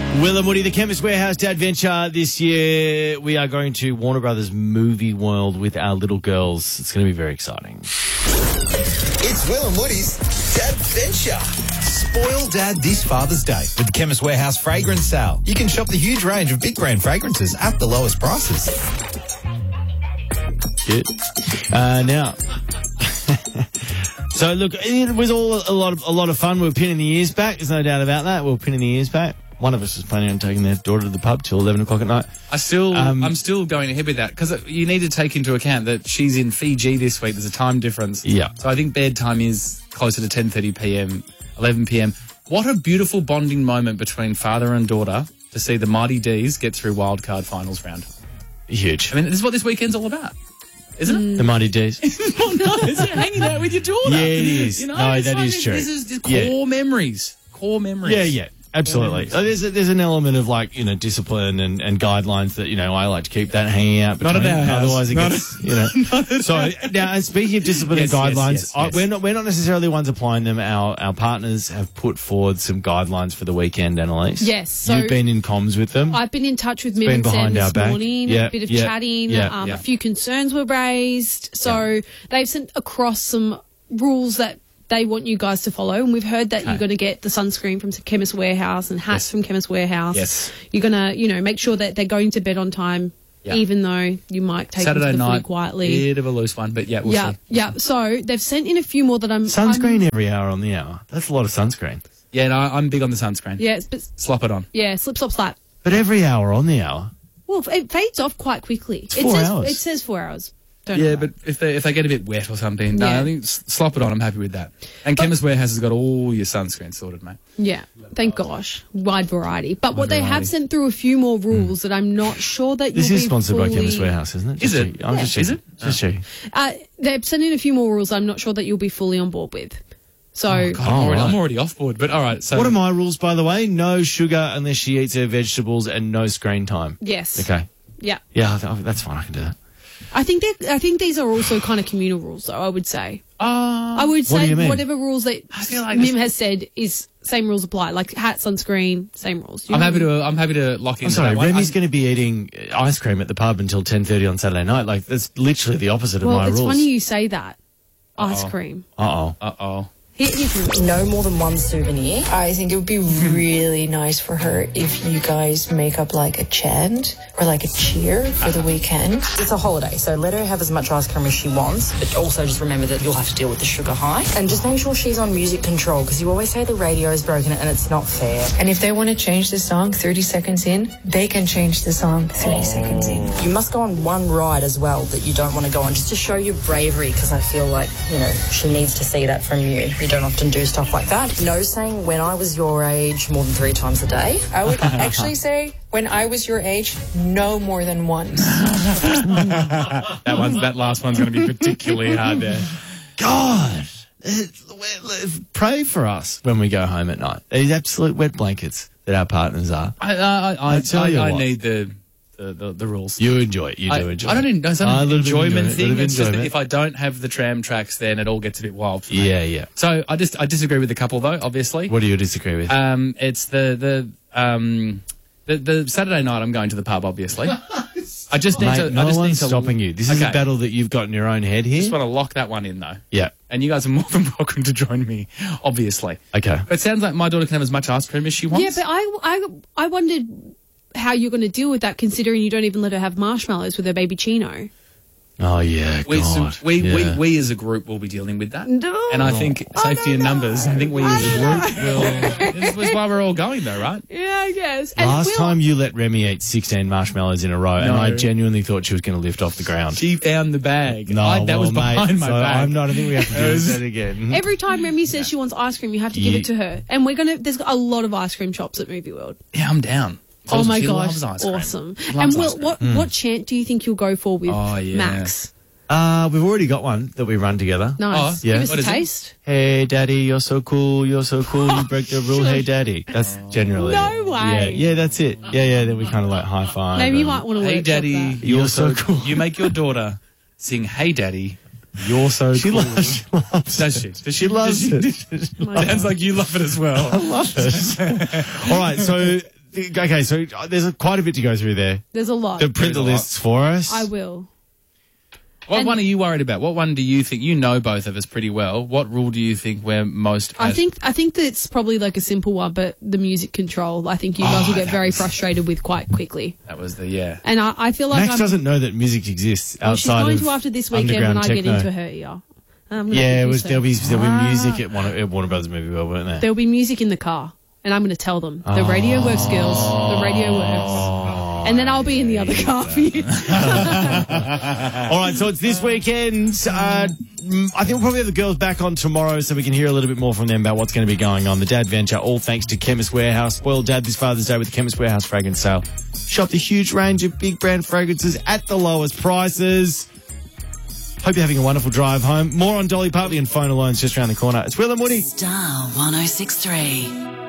Will and Woody, the Chemist Warehouse adventure this year. We are going to Warner Brothers Movie World with our little girls. It's going to be very exciting. It's Will and Woody's Dadventure. Spoil Dad this Father's Day with the Chemist Warehouse fragrance sale. You can shop the huge range of big brand fragrances at the lowest prices. Now, so look, it was all a lot of fun. We were pinning the ears back. There's no doubt about that. We were pinning the ears back. One of us was planning on taking their daughter to the pub till 11 o'clock at night. I'm still going ahead with that because you need to take into account that she's in Fiji this week. There's a time difference. Yeah. So I think bedtime is closer to 10:30 p.m., 11 p.m. What a beautiful bonding moment between father and daughter to see the Mighty D's get through wildcard finals round. Huge. I mean, this is what this weekend's all about, isn't it? The Mighty D's. Oh, no, it's hanging out with your daughter. Yeah, it is. You know, No, it's that like is true. This is core memories. Core memories. Yeah. Absolutely. There's an element of discipline and guidelines that, I like to keep that hanging out between. Not at our house. Otherwise it gets, So now, and speaking of discipline and guidelines, yes. We're not necessarily the ones applying them. Our partners have put forward some guidelines for the weekend, Annalise. Yes. So you've been in comms with them. I've been in touch with Mim been and Sam behind our this back. morning. Yeah, A bit of yeah, chatting. yeah, A few concerns were raised. So they've sent across some rules that they want you guys to follow, and we've heard that you're going to get the sunscreen from Chemist Warehouse and hats from Chemist Warehouse. Yes. You're going to, make sure that they're going to bed on time, even though you might take Saturday them to the night, footy quietly. Bit of a loose one, but we'll see. Yeah. So they've sent in a few more that I'm... Sunscreen every hour on the hour. That's a lot of sunscreen. Yeah, no, I'm big on the sunscreen. Yeah, Slop it on. Yeah, slip, slop, slap. But every hour on the hour? Well, it fades off quite quickly. It's 4 hours. It says 4 hours. But if they get a bit wet or something, no, I think slop it on. I'm happy with that. And Chemist Warehouse has got all your sunscreen sorted, mate. Yeah, thank gosh, wide variety. But what they have sent through a few more rules that I'm not sure that This you'll is be sponsored by fully... Chemist Warehouse, isn't it? Is it? I'm just checking. Just checking. They've sent in a few more rules I'm not sure that you'll be fully on board with. So I'm already off board. But all right. So what are my rules, by the way? No sugar unless she eats her vegetables, and no screen time. yes, Okay. yeah. Yeah, that's fine. I can do that. I think these are also kind of communal rules, though. I would say. I would What do say you mean? whatever rules that feel like Mim has said is same rules apply. Like hat, sunscreen, same rules. I'm happy to lock in. I'm sorry, that one. Remy's going to be eating ice cream at the pub until 10:30 on Saturday night. Like, that's literally the opposite of my it's rules. funny you say that. Ice cream. Uh-oh. No more than one souvenir. I think it would be really nice for her if you guys make up like a chant or like a cheer for the weekend. It's a holiday, so let her have as much ice cream as she wants, but also just remember that you'll have to deal with the sugar high. And just make sure she's on music control, because you always say the radio is broken and it's not fair. And if they want to change the song 30 seconds in, they can change the song 30 seconds in. You must go on one ride as well that you don't want to go on, just to show your bravery, because I feel like, she needs to see that from you. You don't often do stuff like that. No saying when I was your age more than 3 times a day. I would actually say when I was your age, no more than once. That last one's going to be particularly hard there. God, pray for us when we go home at night. These absolute wet blankets that our partners are. I tell you what. need the rules. You enjoy it. You do enjoy it. I don't even know. It's not A an little bit enjoyment enjoy it, thing. little bit It's just that enjoyment. if I don't have the tram tracks, then it all gets a bit wild for me. Yeah. So I disagree with the couple, though, obviously. What do you disagree with? It's the Saturday night I'm going to the pub, obviously. I just need to... No one's stopping you. This is a Okay. battle that you've got in your own head here. Just want to lock that one in, though. Yeah. And you guys are more than welcome to join me, obviously. Okay. But it sounds like my daughter can have as much ice cream as she wants. Yeah, but I wondered how you're going to deal with that, considering you don't even let her have marshmallows with her baby Chino. Oh, yeah, God. We as a group will be dealing with that. No. And I think safety in numbers, I think we as a group will... This is why we're all going, though, right? Yeah, I guess. Last time you let Remy eat 16 marshmallows in a row, and No. I genuinely thought she was going to lift off the ground. She found the bag. No, that was behind my back. I think we have to do that again. Every time Remy says she wants ice cream, you have to give it to her. And there's a lot of ice cream shops at Movie World. Yeah, I'm down. Oh my She gosh, loves ice cream. awesome. Loves And ice cream. what chant do you think you'll go for with Max? We've already got one that we run together. Nice. Oh, yeah. Give us What a is it? taste. Hey, Daddy, you're so cool. You're so cool. You broke the rule. Hey, Daddy. That's generally No it. way. Yeah, that's it. Yeah. Then we kind of like high five. Maybe you might want to Hey, workshop Daddy, that. You're so cool. You make your daughter sing, Hey, Daddy, you're so She cool. loves Does she? She loves it. Sounds like you love it as well. I love it. All right, so Okay, so there's quite a bit to go through there. There's a lot. Print the lists for us. I will. What one are you worried about? What one do you think, you know both of us pretty well, what rule do you think we're most... I think that it's probably like a simple one, but the music control, I think you guys will get very frustrated with quite quickly. That was the, yeah. And I feel like Max doesn't know that music exists outside she's of going to after this weekend when underground I techno. get into her ear. Yeah, there'll be music at Warner Brothers Movie World, won't there? There'll be music in the car, and I'm going to tell them, the radio works, girls. The radio works. And then I'll be in the other car for you. All right, so it's this weekend. I think we'll probably have the girls back on tomorrow so we can hear a little bit more from them about what's going to be going on. The Dad Venture, all thanks to Chemist Warehouse. Spoil Dad this Father's Day with the Chemist Warehouse fragrance sale. Shop the huge range of big brand fragrances at the lowest prices. Hope you're having a wonderful drive home. More on Dolly Parton and Phone Alone's just around the corner. It's Will and Woody. Star 106.3.